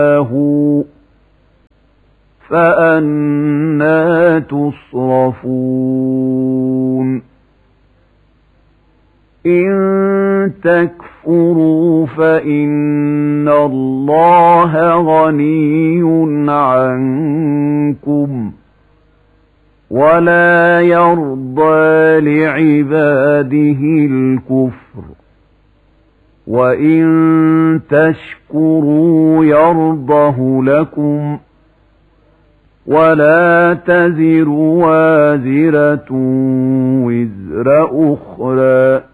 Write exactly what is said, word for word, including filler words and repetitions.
فأنى تصرفون إن تكفروا فإن الله غني عنكم ولا يرضى لعباده الكفر وإن تشكروا يرضه لكم ولا تزر وازرة وزر أخرى